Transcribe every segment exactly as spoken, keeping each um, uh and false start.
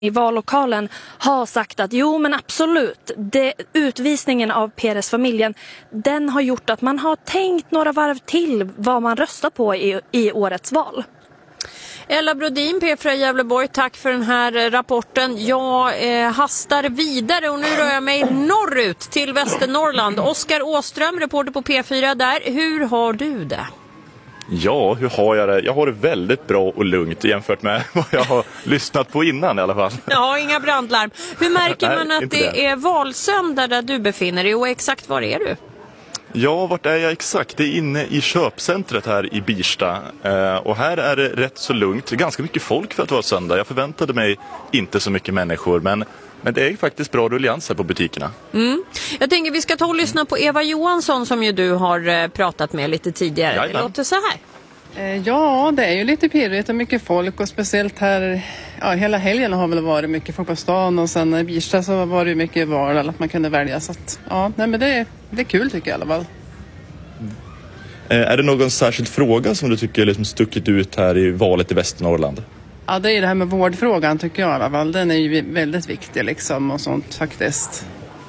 i vallokalen har sagt att jo men absolut, det, utvisningen av Perez-familjen, den har gjort att man har tänkt några varv till vad man röstar på i, i årets val. Ella Brodin, P fyra Gävleborg, tack för den här rapporten. Jag eh, hastar vidare och nu rör jag mig norrut till Västernorrland. Oskar Åström, reporter på P fyra där. Hur har du det? Ja, hur har jag det? Jag har det väldigt bra och lugnt jämfört med vad jag har lyssnat på innan i alla fall. Ja, inga brandlarm. Hur märker Nej, man att det, det är valsöndag där du befinner dig och exakt var är du? Ja, vart är jag exakt? Det är inne i köpcentret här i Birsta. Eh, och här är det rätt så lugnt. Det är ganska mycket folk för att vara söndag. Jag förväntade mig inte så mycket människor, men, men det är faktiskt bra ruljans här på butikerna. Mm. Jag tänker vi ska ta och lyssna på Eva Johansson som ju du har pratat med lite tidigare. Jajamän. Det låter så här. Ja, det är ju lite pirrigt och mycket folk och speciellt här, ja, hela helgen har väl varit mycket folk på stan och sen i Birsta så var det ju mycket val att man kunde välja så att, ja, nej men det, det är kul tycker jag i alla fall. Mm. Är det någon särskild fråga som du tycker liksom stuckit ut här i valet i Västernorrland? Ja, det är det här med vårdfrågan tycker jag i alla fall, den är ju väldigt viktig liksom och sånt faktiskt.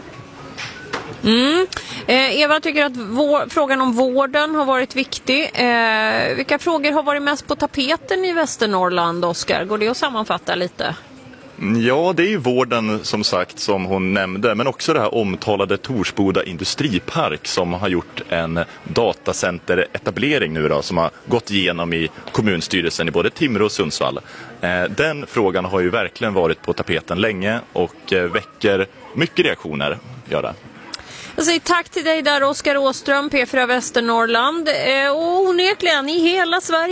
Mm. Eh, Eva tycker att vår, frågan om vården har varit viktig. Eh, vilka frågor har varit mest på tapeten i Västernorrland, Oskar? Går det att sammanfatta lite? Ja, det är ju vården som sagt som hon nämnde, men också det här omtalade Torsboda industripark som har gjort en datacenteretablering nu då, som har gått igenom i kommunstyrelsen i både Timrå och Sundsvall. Eh, den frågan har ju verkligen varit på tapeten länge och eh, väcker mycket reaktioner, gör det. Jag säger tack till dig där, Oskar Åström, P fyra Västernorrland. Eh, och onekligen i hela Sverige